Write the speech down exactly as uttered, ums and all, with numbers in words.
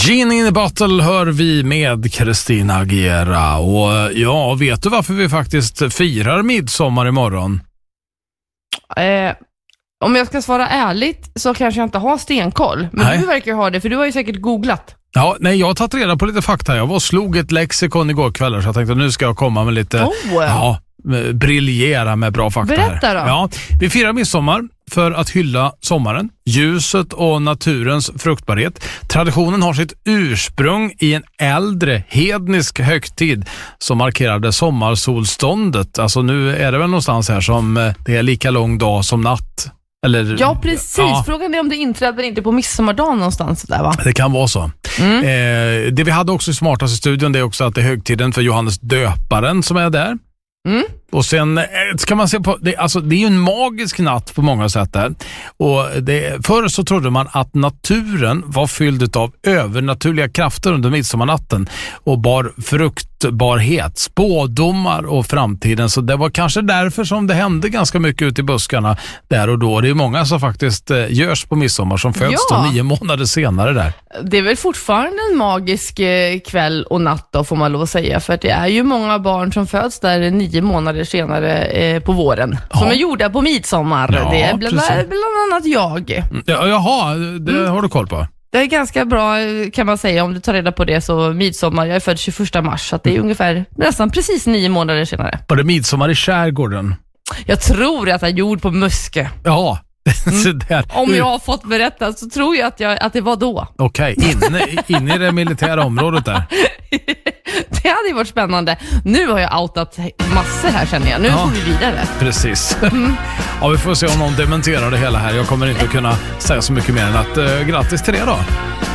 Genie in a Bottle hör vi med Christina Aguilera. Och ja, vet du varför vi faktiskt firar midsommar imorgon? Eh, om jag ska svara ärligt så kanske jag inte har stenkoll. Men nej, du verkar ha det, för du har ju säkert googlat. Ja, nej, jag har tagit reda på lite fakta. Jag var och slog ett lexikon igår kväll, så jag tänkte nu ska jag komma med lite... Oh. Ja, briljera med bra fakta. Berätta här. då. Ja, vi firar midsommar för att hylla sommaren, ljuset och naturens fruktbarhet. Traditionen har sitt ursprung i en äldre hednisk högtid som markerade sommarsolståndet. Alltså nu är det väl någonstans här som det är lika lång dag som natt. Eller, ja, precis. Ja. Frågan är om det inträder inte på midsommardagen någonstans där, va? Det kan vara så. Mm. Eh, det vi hade också i smartaste studion, det är också att det är högtiden för Johannes döparen som är där. Mm. Och sen ska man se på det, alltså det är ju en magisk natt på många sätt där. Och det, förr så trodde man att naturen var fylld av övernaturliga krafter under midsommarnatten och bar fruktbarhet, spådomar och framtiden. Så det var kanske därför som det hände ganska mycket ute i buskarna där och då. Det är många som faktiskt görs på midsommar som föds ja. då nio månader senare där. Det är väl fortfarande en magisk kväll och natt då, får man lov att säga. För det är ju många barn som föds där nio månader senare eh, på våren. Ja. Som är gjorda på midsommar. Ja, det är bland, bland annat jag. Ja, jaha, det mm. har du koll på. Det är ganska bra, kan man säga, om du tar reda på det. Så midsommar, jag är född tjugoförsta mars. Så att det är mm. ungefär nästan precis nio månader senare. Var det midsommar i skärgården? Jag tror att jag är gjord på Muskö. Ja. Mm. Om jag har fått berätta så tror jag att, jag, att det var då. Okej, okay. inne, inne i det militära området där. Det hade ju varit spännande. Nu har jag outat massor här, känner jag. Nu ja, får vi vidare. Precis. Mm. Ja, vi får se om någon dementerar det hela här. Jag kommer inte att kunna säga så mycket mer än att uh, grattis till det då.